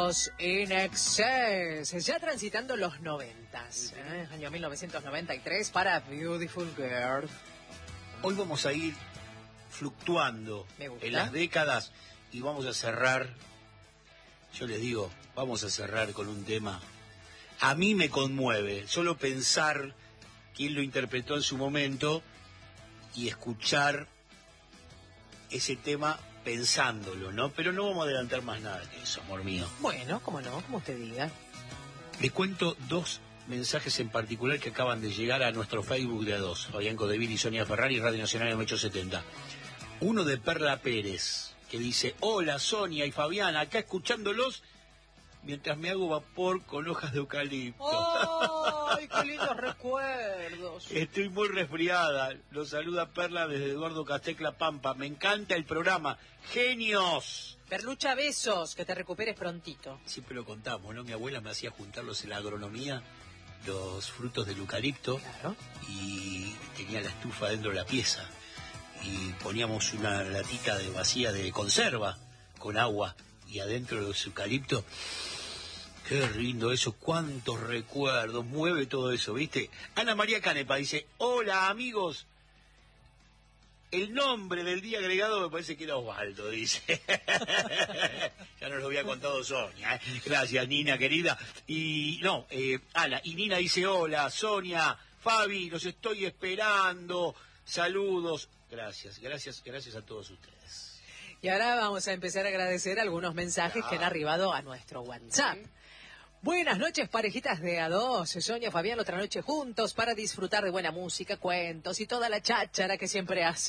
Los In Excess, ya transitando los 90s, año 1993 para Beautiful Girl. Hoy vamos a ir fluctuando en las décadas y vamos a cerrar, yo les digo, vamos a cerrar con un tema. A mí me conmueve solo pensar quién lo interpretó en su momento y escuchar ese tema pensándolo, ¿no? Pero no vamos a adelantar más nada que eso, amor mío. Bueno, cómo no, como usted diga. Les cuento dos mensajes en particular que acaban de llegar a nuestro Facebook de A2, Fabián Codevil y Sonia Ferrari, Radio Nacional M870. Uno de Perla Pérez, que dice: hola Sonia y Fabián, acá escuchándolos mientras me hago vapor con hojas de eucalipto. ¡Ay, qué lindos recuerdos! Estoy muy resfriada. Los saluda Perla desde Eduardo Castecla Pampa. Me encanta el programa. ¡Genios! Perlucha, besos, que te recuperes prontito. Siempre lo contamos, ¿no? Mi abuela me hacía juntarlos en la agronomía, los frutos del eucalipto. Claro. Y tenía la estufa dentro de la pieza. Y poníamos una latita de vacía de conserva con agua. Y adentro de los eucaliptos. Qué lindo eso, cuántos recuerdos, mueve todo eso, ¿viste? Ana María Canepa dice: hola amigos, el nombre del día agregado me parece que era Osvaldo, dice. Ya nos lo había contado Sonia, ¿eh? Gracias, Nina, querida. Y no, Ana, y Nina dice: hola, Sonia, Fabi, los estoy esperando, saludos. Gracias a todos ustedes. Y ahora vamos a empezar a agradecer algunos mensajes que han arribado a nuestro WhatsApp. Buenas noches, parejitas de A2, Sonia, Fabián, otra noche juntos para disfrutar de buena música, cuentos y toda la cháchara que siempre hace.